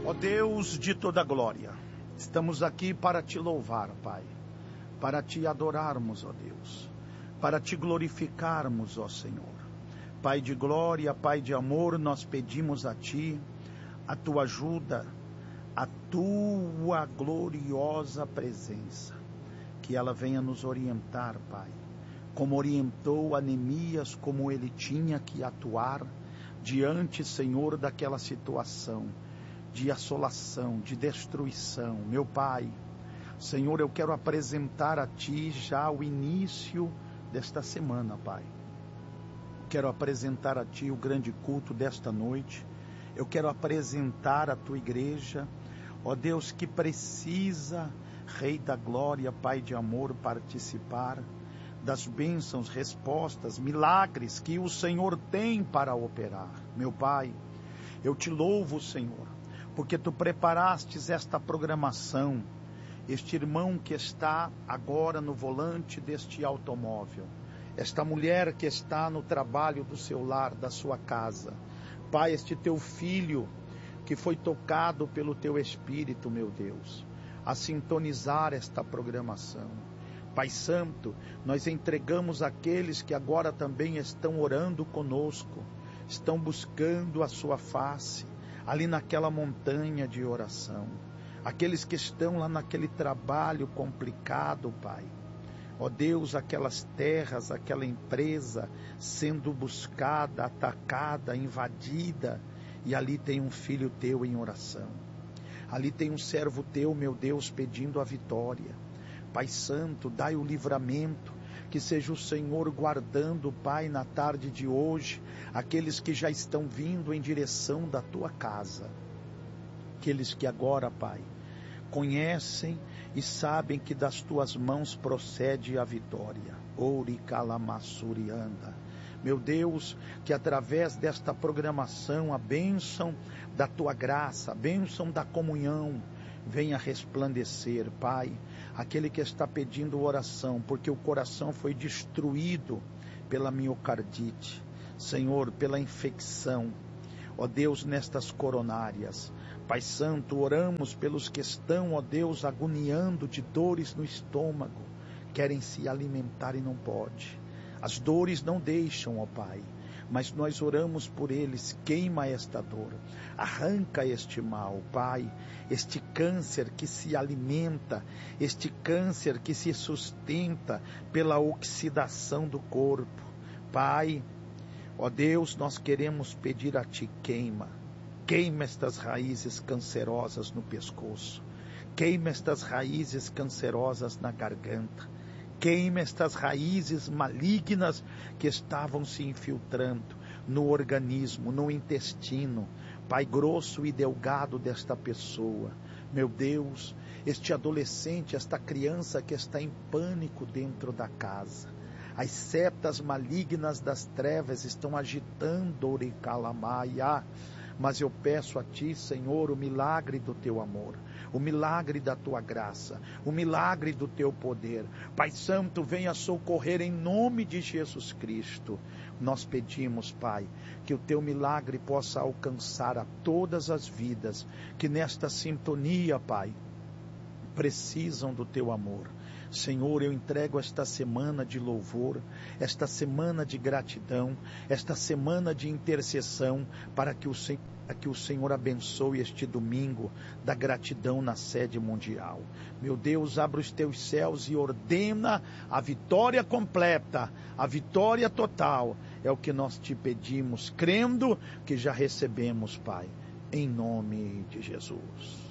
Ó Deus de toda glória, estamos aqui para te louvar, Pai, para te adorarmos, ó Deus, para te glorificarmos, ó Senhor. Pai de glória, Pai de amor, nós pedimos a ti a tua ajuda, a tua gloriosa presença, que ela venha nos orientar, Pai, como orientou a Neemias, como ele tinha que atuar diante, Senhor, daquela situação de assolação, de destruição. Meu Pai, Senhor, eu quero apresentar a ti já o início desta semana, Pai. Quero apresentar a ti o grande culto desta noite. Eu quero apresentar a tua igreja, ó Deus, que precisa, Rei da glória, Pai de amor, participar das bênçãos, respostas, milagres que o Senhor tem para operar. Meu Pai, eu te louvo, Senhor, porque tu preparastes esta programação, este irmão que está agora no volante deste automóvel, esta mulher que está no trabalho do seu lar, da sua casa. Pai, este teu filho que foi tocado pelo teu Espírito, meu Deus, a sintonizar esta programação. Pai Santo, nós entregamos aqueles que agora também estão orando conosco, estão buscando a sua face, ali naquela montanha de oração. Aqueles que estão lá naquele trabalho complicado, Pai. Ó Deus, aquelas terras, aquela empresa sendo buscada, atacada, invadida, e ali tem um filho teu em oração. Ali tem um servo teu, meu Deus, pedindo a vitória. Pai Santo, dai o livramento, que seja o Senhor guardando, Pai, na tarde de hoje, aqueles que já estão vindo em direção da tua casa. Aqueles que agora, Pai, conhecem e sabem que das tuas mãos procede a vitória. Ori calamassurianda. Meu Deus, que através desta programação, a bênção da tua graça, a bênção da comunhão, venha resplandecer, Pai, aquele que está pedindo oração, porque o coração foi destruído pela miocardite, Senhor, pela infecção, ó Deus, nestas coronárias. Pai Santo, oramos pelos que estão, ó Deus, agoniando de dores no estômago, querem se alimentar e não pode. As dores não deixam, ó Pai, mas nós oramos por eles. Queima esta dor, arranca este mal, Pai, este câncer que se alimenta, este câncer que se sustenta pela oxidação do corpo. Pai, ó Deus, nós queremos pedir a Ti, queima estas raízes cancerosas no pescoço, queima estas raízes cancerosas na garganta, queima estas raízes malignas que estavam se infiltrando no organismo, no intestino, Pai, grosso e delgado desta pessoa. Meu Deus, este adolescente, esta criança que está em pânico dentro da casa, as setas malignas das trevas estão agitando Oricalamaia. Mas eu peço a Ti, Senhor, o milagre do Teu amor, o milagre da Tua graça, o milagre do Teu poder. Pai Santo, venha socorrer em nome de Jesus Cristo. Nós pedimos, Pai, que o Teu milagre possa alcançar a todas as vidas que nesta sintonia, Pai, precisam do Teu amor. Senhor, eu entrego esta semana de louvor, esta semana de gratidão, esta semana de intercessão, para que o Senhor abençoe este domingo da gratidão na sede mundial. Meu Deus, abre os teus céus e ordena a vitória completa, a vitória total. É o que nós te pedimos, crendo que já recebemos, Pai, em nome de Jesus.